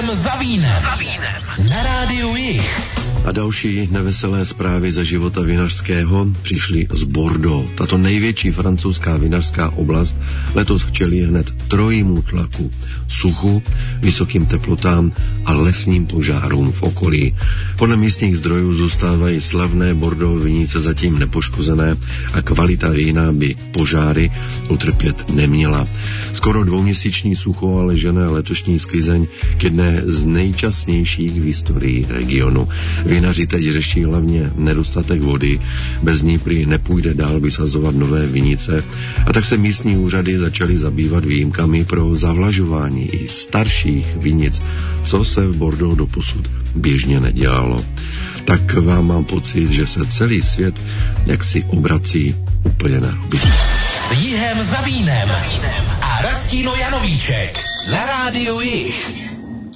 za vínem. Na rádiu Jich. A další neveselé zprávy ze života vinařského přišly z Bordeaux. Tato největší francouzská vinařská oblast letos čelí hned trojímu tlaku: suchu, vysokým teplotám a lesním požárům v okolí. Podle místních zdrojů zůstávají slavné Bordeaux vinice zatím nepoškozené a kvalita vína by požáry utrpět neměla. Skoro dvouměsíční sucho ale žene letošní sklizeň k jedné z nejčastnějších v historii regionu. Vinaři teď řeší hlavně nedostatek vody, bez ní prý nepůjde dál vysazovat nové vinice, a tak se místní úřady začaly zabývat výjimkami pro zavlažování i starších vinic, co se v Bordeaux doposud běžně nedělalo. Tak vám mám pocit, že se celý svět jaksi obrací úplně na ruby. Jihem za vínem a Rastino Janovíček na rádiu Jich.